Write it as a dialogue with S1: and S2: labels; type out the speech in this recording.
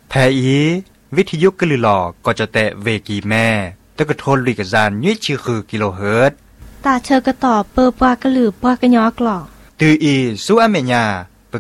S1: แทอีวิทยุกะลือหลอก็จะแตะเวกีแม่ตะกะโทนลิกซานยุ้ยชื่อคือกิโลเฮิรตซ์
S2: ตาเชอกระต่อเปิบว่ากะลือว่ากะยอกหลอ
S1: ตืออีสู้อเมญา